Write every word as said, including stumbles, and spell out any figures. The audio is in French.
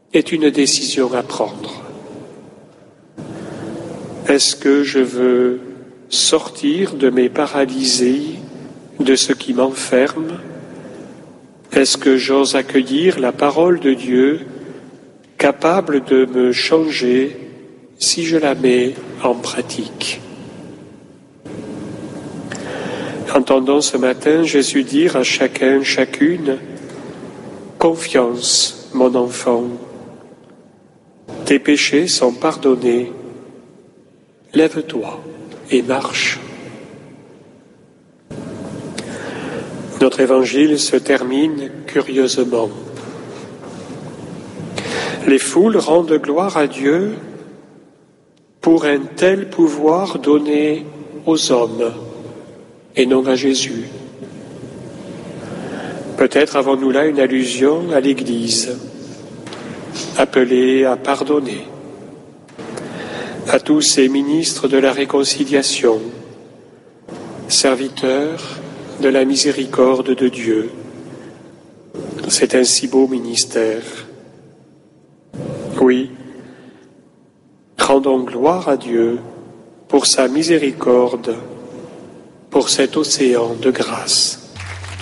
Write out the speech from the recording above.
est une décision à prendre. Est-ce que je veux sortir de mes paralysés, de ce qui m'enferme? Est-ce que j'ose accueillir la parole de Dieu, capable de me changer si je la mets en pratique? Entendons ce matin Jésus dire à chacun, chacune, « Confiance, mon enfant, tes péchés sont pardonnés, lève-toi et marche. » Notre évangile se termine curieusement. Les foules rendent gloire à Dieu pour un tel pouvoir donné aux hommes et non à Jésus. Peut-être avons-nous là une allusion à l'Église, appelée à pardonner, à tous ces ministres de la réconciliation, serviteurs de la miséricorde de Dieu. C'est un si beau ministère. Oui, rendons gloire à Dieu pour sa miséricorde, pour cet océan de grâce.